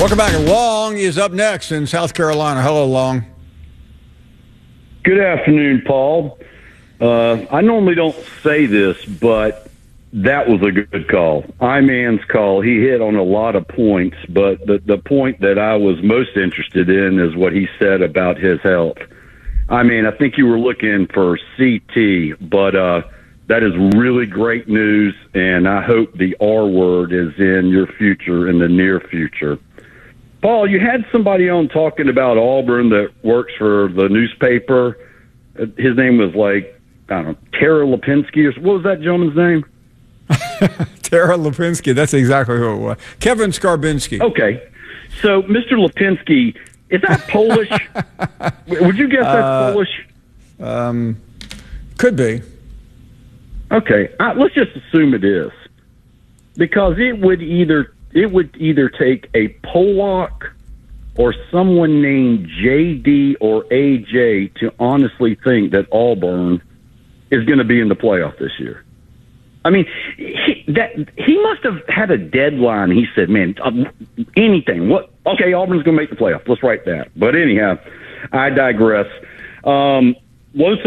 Welcome back. Long is up next in South Carolina. Hello, Long. Good afternoon, Paul. I normally don't say this, but that was a good call. Iman's call. He hit on a lot of points, but the point that I was most interested in is what he said about his health. I mean, I think you were looking for CT, but that is really great news, and I hope the R word is in your future, in the near future. Paul, you had somebody on talking about Auburn that works for the newspaper. His name was Tara Lipinski. What was that gentleman's name? Tara Lipinski. That's exactly who it was. Kevin Skarbinski. Okay. So, Mr. Lipinski, is that Polish? Would you guess that's Polish? Could be. Okay. Let's just assume it is. Because it would either take a Polak or someone named JD or AJ to honestly think that Auburn is going to be in the playoff this year. I mean, he must have had a deadline. He said, man, anything. What? Okay, Auburn's going to make the playoff. Let's write that. But anyhow, I digress.